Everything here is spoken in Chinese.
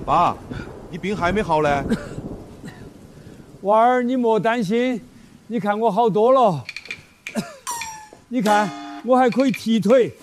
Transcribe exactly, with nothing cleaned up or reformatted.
爸，你病还没好嘞？ 娃儿，你莫担心，你看我好多了。你看，我还可以踢腿，